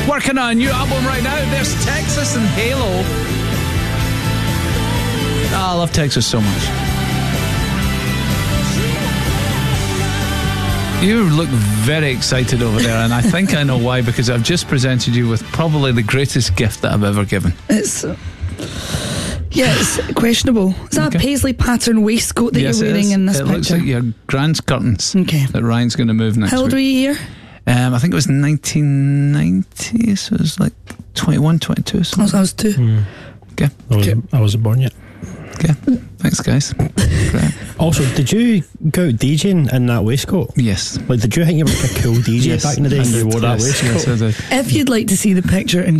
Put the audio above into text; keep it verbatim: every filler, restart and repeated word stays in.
working on a new album right now. There's Texas and Halo. Oh, I love Texas so much. You look very excited over there, and I think I know why, because I've just presented you with probably the greatest gift that I've ever given. It's uh, yeah, it's questionable. Is that okay. a paisley pattern waistcoat that yes, you're wearing in this it picture? It looks like your grand curtains. Okay. That Ryan's going to move next week. How old were you here? Um, I think it was nineteen ninety, so it was like twenty-one, twenty-two. I was, I was two. Mm. Okay. I wasn't, okay. I wasn't born yet. Okay. Thanks, guys. Great. Also, did you go out DJing in that waistcoat? Yes. Like, did you think you were like a cool D J yes, back in the day and you wore that yes, waistcoat? Yes, I did. If you'd like to see the picture in